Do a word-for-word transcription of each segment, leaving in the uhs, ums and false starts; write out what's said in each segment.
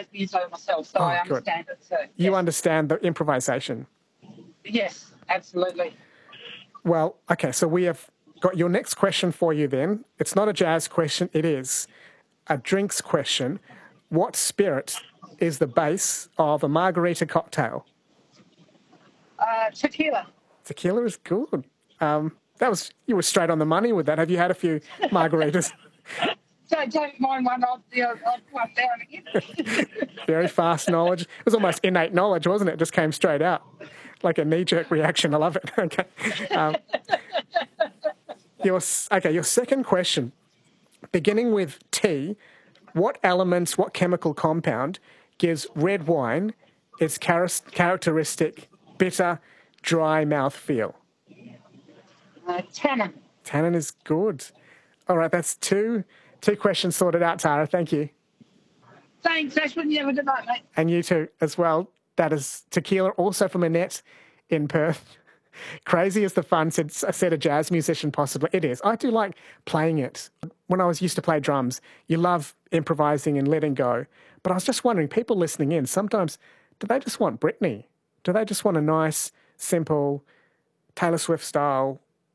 jazz muso myself, so Oh, I good. understand it. So, You yes. understand the improvisation. Yes, absolutely. Well, okay, so we have got your next question for you then. It's not a jazz question, it is a drinks question. What spirit is the base of a margarita cocktail? Uh, tequila. Tequila is good. Um, that was you were straight on the money with that. Have you had a few margaritas? Don't, don't mind one, I'll, I'll, I'll come down again. Very fast knowledge. It was almost innate knowledge, wasn't it? It just came straight out. Like a knee-jerk reaction. I love it. Okay. Um, your, okay, your second question. Beginning with T, what elements, what chemical compound gives red wine its char- characteristic bitter, dry mouthfeel? Uh, tannin. Tannin is good. All right, that's two two questions sorted out, Tara. Thank you. Thanks, Ashwin. You have a good night, mate. And you too as well. That is tequila, also from Annette in Perth. Crazy is the fun, said, said a jazz musician possibly. It is. I do like playing it. When I was used to play drums, you love improvising and letting go. But I was just wondering, people listening in, sometimes, do they just want Britney? Do they just want a nice, simple, Taylor Swift style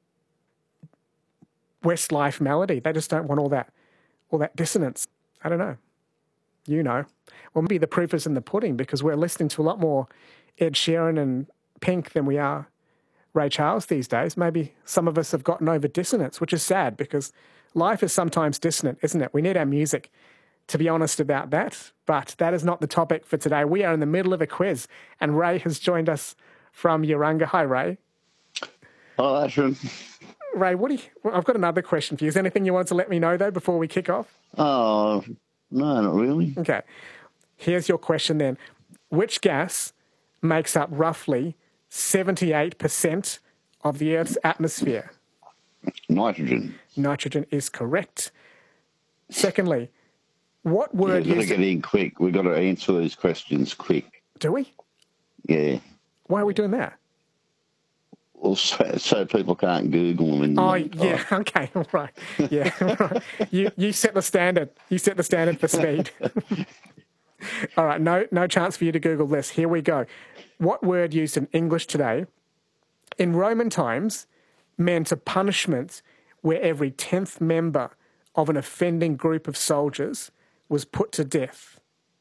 Westlife melody? They just don't want all that, all that dissonance. I don't know. You know. Well, maybe the proof is in the pudding because we're listening to a lot more Ed Sheeran and Pink than we are Ray Charles these days. Maybe some of us have gotten over dissonance, which is sad because life is sometimes dissonant, isn't it? We need our music to be honest about that, but that is not the topic for today. We are in the middle of a quiz, and Ray has joined us from Urunga. Hi, Ray. Hi, Ashwin. Ray, what do you, well, I've got another question for you. Is there anything you wanted to let me know, though, before we kick off? Oh, no, not really. Okay. Here's your question then. Which gas makes up roughly seventy-eight percent of the Earth's atmosphere? Nitrogen. Nitrogen is correct. Secondly, what word... We've got to used... get in quick. We've got to answer these questions quick. Do we? Yeah. Why are we doing that? Well, so, so people can't Google them. In Oh, the yeah, okay, all right. Yeah, right. You, you set the standard. You set the standard for speed. All right, no, no chance for you to Google this. Here we go. What word used in English today in Roman times meant a punishment where every tenth member of an offending group of soldiers was put to death?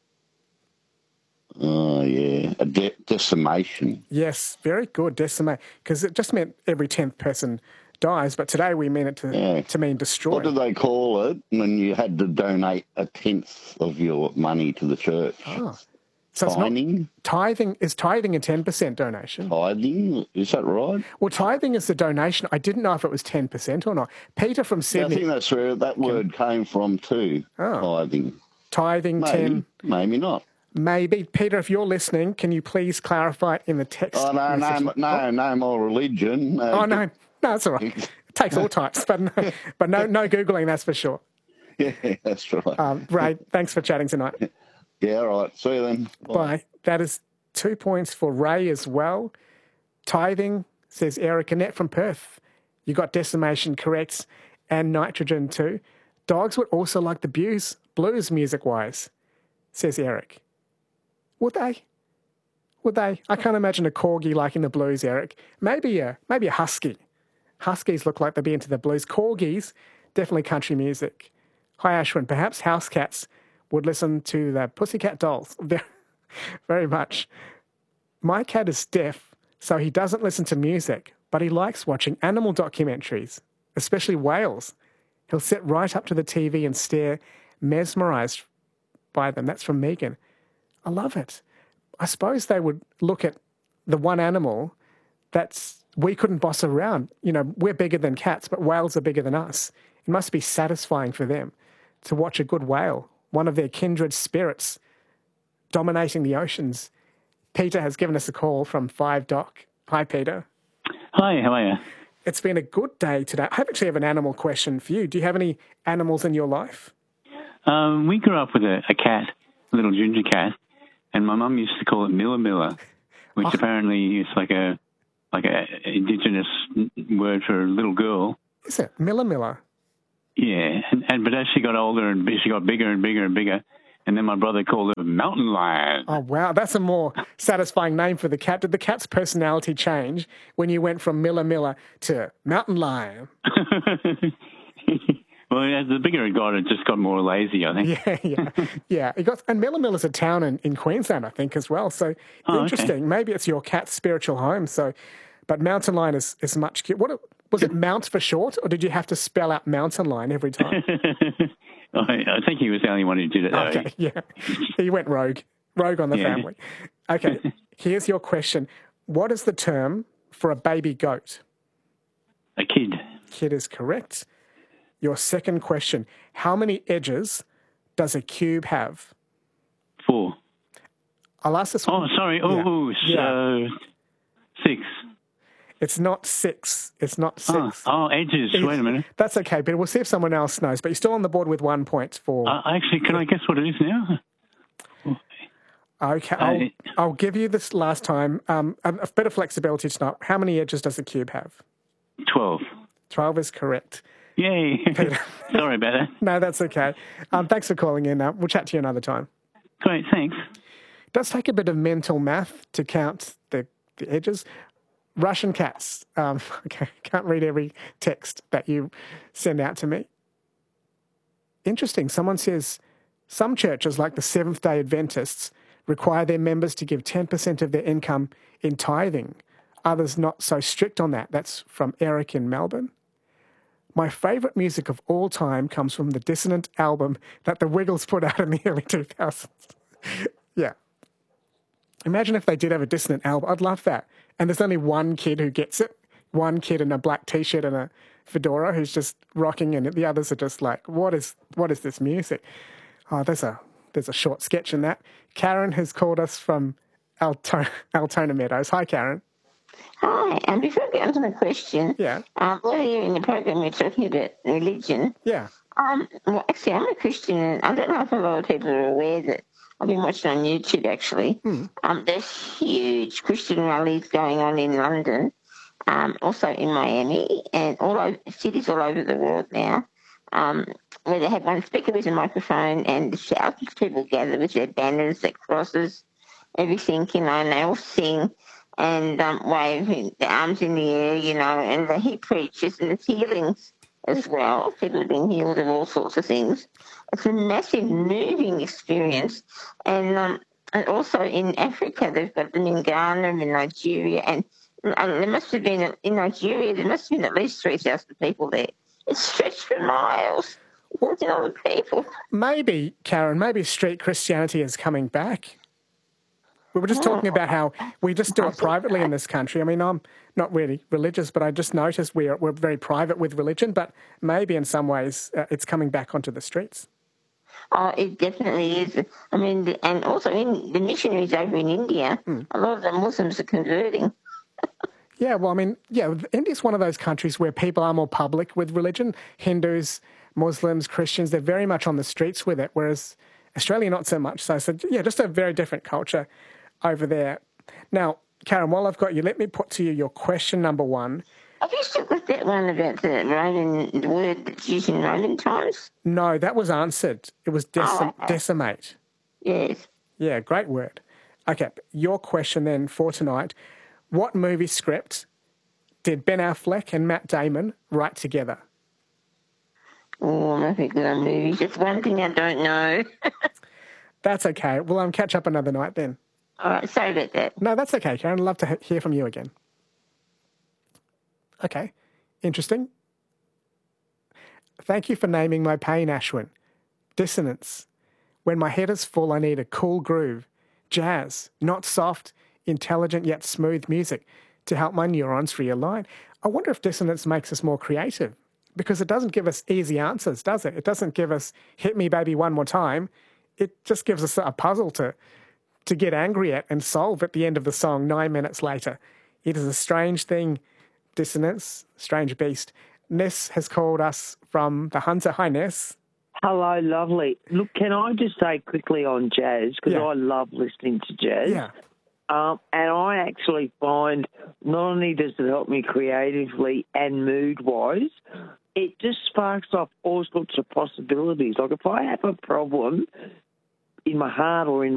Oh, yeah. A de- decimation. Yes, very good, decimate, because it just meant every tenth person dies, but today we mean it to, Yeah. to mean destroy. What did they call it when you had to donate a tenth of your money to the church? Oh. So Tithing? It's not, tithing, is tithing a ten percent donation? Tithing? Is that right? Well, tithing is the donation. I didn't know if it was ten percent or not. Peter from I Sydney. think that's where that word came from too, Oh. tithing. Tithing, Maybe, ten. maybe not. Maybe. Peter, if you're listening, can you please clarify it in the text? Oh, no, no, message? no, Oh. no more religion. Oh, no. No, it's all right. It takes all types, but no, but no, no Googling, that's for sure. Yeah, that's right. Um, Ray, thanks for chatting tonight. Yeah, all right. See you then. Bye. Bye. That is two points for Ray as well. Tithing, says Eric Annette from Perth. You got decimation correct and nitrogen too. Dogs would also like the blues, blues music-wise, says Eric. Would they? Would they? I can't imagine a corgi liking the blues, Eric. Maybe a, maybe a husky. Huskies look like they'd be into the blues. Corgis, definitely country music. Hi, Ashwin. Perhaps house cats would listen to the Pussycat Dolls very, very much. My cat is deaf, so he doesn't listen to music, but he likes watching animal documentaries, especially whales. He'll sit right up to the T V and stare, mesmerised by them. That's from Megan. I love it. I suppose they would look at the one animal that's we couldn't boss around. You know, we're bigger than cats, but whales are bigger than us. It must be satisfying for them to watch a good whale, one of their kindred spirits, dominating the oceans. Peter has given us a call from Five Doc. Hi, Peter. Hi, how are you? It's been a good day today. I actually have an animal question for you. Do you have any animals in your life? Um, we grew up with a, a cat, a little ginger cat, and my mum used to call it Miller Miller, which Oh. apparently is like a like a indigenous word for a little girl. Is it Miller Miller? Yeah, and, and but as she got older and she got bigger and bigger and bigger, And then my brother called it Mountain Lion. Oh, wow. That's a more satisfying name for the cat. Did the cat's personality change when you went from Miller Miller to Mountain Lion? Well, as the bigger it got, it just got more lazy, I think. Yeah, yeah, yeah. It got, and Miller Miller's a town in, in Queensland, I think, as well. So Oh, interesting. okay. Maybe it's your cat's spiritual home. So, but Mountain Lion is, is much cute. What was it? Mount for short, or did you have to spell out Mountain Lion every time? I, I think he was the only one who did it, though. Okay, yeah. He went rogue, rogue on the Yeah. family. Okay, here's your question. What is the term for a baby goat? A kid. Kid is correct. Your second question. How many edges does a cube have? Four. I'll ask this Oh, one. sorry. Yeah. Oh, Yeah. so six. It's not six. It's not Oh, six. oh, edges. Wait a minute. That's okay, but we'll see if someone else knows. But you're still on the board with one point for... Uh, actually, can I guess what it is now? Okay, I'll, I'll give you this last time. Um, a, a bit of flexibility tonight. How many edges does the cube have? Twelve. twelve is correct. Yay. Sorry about that. No, that's okay. Um, thanks for calling in. Uh, we'll chat to you another time. Great, thanks. It does take a bit of mental math to count the, the edges. Russian cats. Um, okay, can't read every text that you send out to me. Interesting. Someone says some churches, like the Seventh-day Adventists, require their members to give ten percent of their income in tithing. Others not so strict on that. That's from Eric in Melbourne. My favourite music of all time comes from the Dissonant album that the Wiggles put out in the early two thousands. Yeah. Imagine if they did have a Dissonant album. I'd love that. And there's only one kid who gets it. One kid in a black T-shirt and a fedora who's just rocking, and the others are just like, what is what is this music? Oh, there's a there's a short sketch in that. Karen has called us from Altona, Altona Meadows. Hi, Karen. Hi, and before I get on to my question, Yeah. um, earlier in the program we were talking about religion. Yeah. Um, well, actually, I'm a Christian, and I don't know if a lot of people are aware that I've been watching on YouTube, actually. Hmm. Um, there's huge Christian rallies going on in London, um, also in Miami, and all over cities all over the world now, um, where they have one speaker with a microphone and thousands of people gather with their banners, their crosses, everything, you know, and they all sing and um, wave their arms in the air, you know, and he preaches, and there's healings as well. People have been healed of all sorts of things. It's a massive, moving experience. And, um, and also in Africa, they've got them in Ghana and in Nigeria. And, and there must have been, in Nigeria, there must have been at least three thousand people there. It's stretched for miles. Lots of other people. Maybe, Karen, maybe street Christianity is coming back. We were just talking about how we just do it privately in this country. I mean, I'm not really religious, but I just noticed we're, we're very private with religion, but maybe in some ways uh, it's coming back onto the streets. Oh, it definitely is. I mean, the, and also in the missionaries over in India, mm. a lot of the Muslims are converting. Yeah, well, I mean, yeah, India's one of those countries where people are more public with religion. Hindus, Muslims, Christians, they're very much on the streets with it, whereas Australia not so much. So, so yeah, just a very different culture over there. Now, Karen, while I've got you, let me put to you your question number one. Have you still got that one about the Roman, the word that's used in Roman times? No, that was answered. It was decim- oh, okay. decimate. Yes. Yeah, great word. Okay, your question then for tonight. What movie script did Ben Affleck and Matt Damon write together? Oh, I'm not thinking of movies. It's one thing I don't know. That's okay. Well, I'll catch up another night then. All right, sorry about that. No, that's okay, Karen. I'd love to hear from you again. Okay, interesting. Thank you for naming my pain, Ashwin. Dissonance. When my head is full, I need a cool groove. Jazz, not soft, intelligent yet smooth music to help my neurons realign. I wonder if dissonance makes us more creative, because it doesn't give us easy answers, does it? It doesn't give us, hit me, baby, one more time. It just gives us a puzzle to to get angry at and solve at the end of the song nine minutes later. It is a strange thing, dissonance, strange beast. Ness has called us from the Hunter. Hi, Ness. Hello, lovely. Look, can I just say quickly on jazz, because yeah. I love listening to jazz. Yeah. Um, and I actually find not only does it help me creatively and mood-wise, it just sparks off all sorts of possibilities. Like if I have a problem, in my heart or in